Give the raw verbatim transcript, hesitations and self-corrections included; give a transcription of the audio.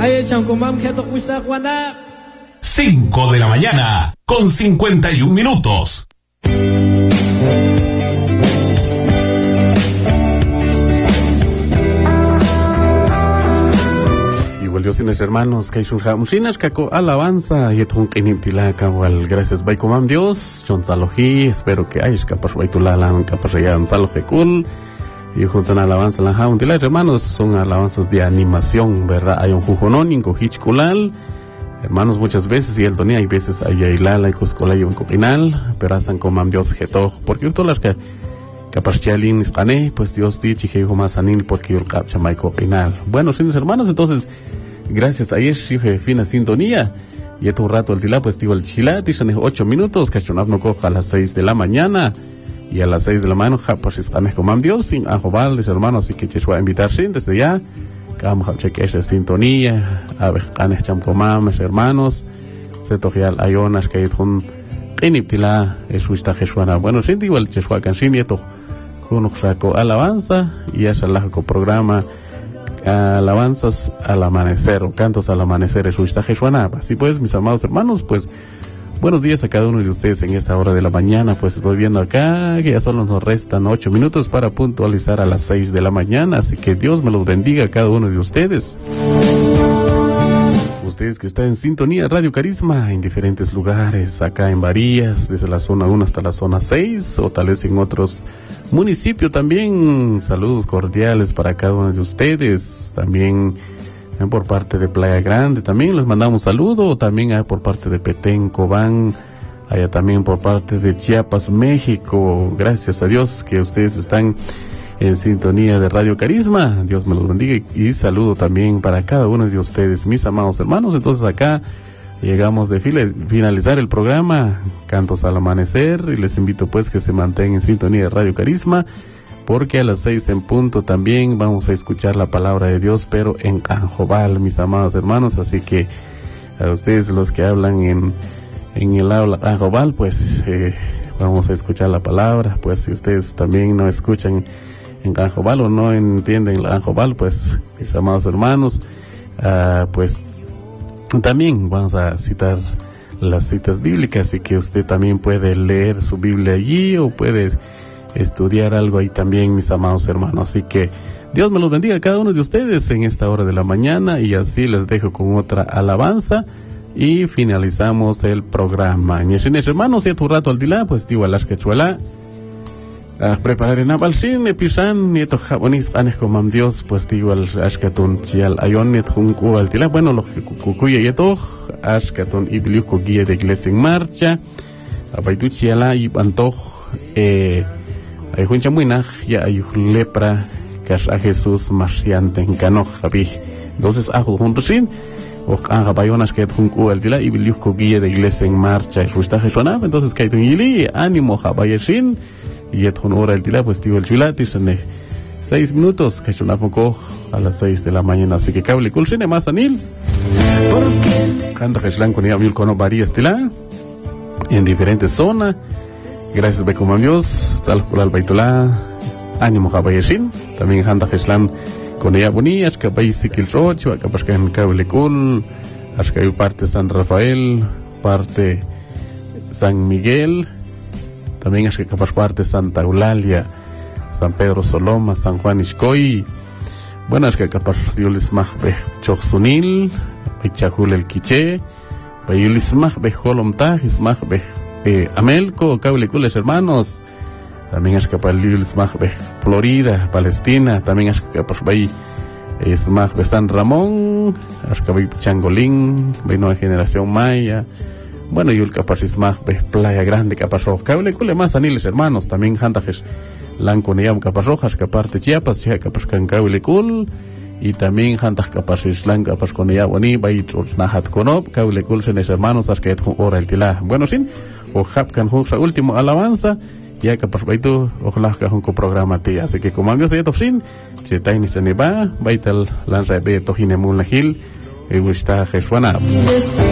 cinco de la mañana con cincuenta y un minutos. Igual Dios y mis hermanos, que hay caco alabanza y un inimtilaka igual gracias by comam Dios, John Saloji, espero que hay capaz by tulalan capaz ya un Saloji cool. Y juntan alabanza la jaundila, hermanos, son alabanzas de animación, ¿verdad? Hay un jujonón, un hichculal, hermanos, muchas veces, y el donía, hay veces hay ailala, y cuscola, y un copinal, pero hacen como Dios jetoj, porque todas las que capaz chalin iscane, pues Dios dice que hijo más anil, porque yo el capcha mai copinal. Bueno, señores hermanos, entonces, gracias a ellos, hijo fina sintonía, y este un rato el tila, pues digo el chilat, y son ocho minutos, cachonab no coja a las seis de la mañana. Y a las seis de la mañana, pues estamos con Dios, sin ajobales, hermanos, así que te voy a invitar sin desde ya. Vamos a chequear esa sintonía, a ver, canes cham comamos, hermanos, se togial ayonas que hay un iniptila, es uista jesuana. Bueno, sin igual, chesua cansin, y esto, uno saco alabanza, y es el programa alabanzas al amanecer, o cantos al amanecer, es uista jesuana. Así pues, mis amados hermanos, pues, buenos días a cada uno de ustedes en esta hora de la mañana. Pues estoy viendo acá que ya solo nos restan ocho minutos para puntualizar a las seis de la mañana, así que Dios me los bendiga a cada uno de ustedes. Ustedes que están en sintonía Radio Carisma en diferentes lugares, acá en Varías, desde la zona uno hasta la zona seis, o tal vez en otros municipios también. Saludos cordiales para cada uno de ustedes. También por parte de Playa Grande también les mandamos un saludo, también hay por parte de Petén, Cobán, allá también por parte de Chiapas, México. Gracias a Dios que ustedes están en sintonía de Radio Carisma. Dios me los bendiga, y saludo también para cada uno de ustedes, mis amados hermanos. Entonces acá llegamos de finalizar el programa Cantos al Amanecer, y les invito pues que se mantengan en sintonía de Radio Carisma, porque a las seis en punto también vamos a escuchar la palabra de Dios, pero en Anjobal, mis amados hermanos. Así que a ustedes los que hablan en, en el habla Anjobal, pues eh, vamos a escuchar la palabra. Pues si ustedes también no escuchan en Anjobal o no entienden el Anjobal, pues mis amados hermanos, uh, pues también vamos a citar las citas bíblicas, y que usted también puede leer su Biblia allí, o puede estudiar algo ahí también, mis amados hermanos. Así que Dios me los bendiga a cada uno de ustedes en esta hora de la mañana, y así les dejo con otra alabanza y finalizamos el programa. Ñeshines hermanos, y tu rato al dila, pues digo a las quechuela a preparar en abalsin episan nieto jabonis anes comam Dios, pues digo al ashkatun chial ayon net junku al dila. Bueno, lo que cucuya yeto ashkatun ibliuko guía de iglesia en marcha abaitu chiala y bantoj eh ay juncha muinaj ya ay lepra kas a Jesús marciante en cano jabi. Entonces ajo juntos sin o anja bayonas que junku al dila y biliuko guía de iglesia en marcha es justa Jesús. Entonces kaitun yili ánimo jabayesin y et hora el dila, pues digo el chulatis en seis minutos que es una poco a las seis de la mañana. Así que cable culcine más anil canta Jeslan con ella mil cono varías tila en diferentes zonas. Gracias be como Dios sal por al baitula ánimo jabayesin también canta Jeslan con ella boni as que bicycle rocho acá pues que en cable cool as que hay parte San Rafael, parte San Miguel, también es que capaz parte Santa Eulalia, San Pedro Soloma, San Juan Ixcoy. Bueno, es que capaz yulis mah be choxunil, be chajul el quiche, be yulis mah be holomtaj, ismah be Amelco, caulicules hermanos. También es que capaz yulis mah be Florida, Palestina. También es que capaz be ismah be San Ramón, es que be Changolín, be Nueva Generación Maya. Bueno, y el capaz ismah be Playa Grande, capaz roja, caulicule más aniles hermanos. También jantajes Lanco Neam capaz rojas, capaz de Chiapas, ya capaz cancaulicul. Y también jantas capaz islan capaz con ella boni, baitos nahat conop, caulicul senes hermanos, as que et hora el tila. Bueno, sin, o hapkan junsa último alabanza, ya capaz baito, ojalá que junco programa tía. Así que como amigos de Toxin, si taini se neba, baital lanza be tojine mun la gil, e gusta Jesuana.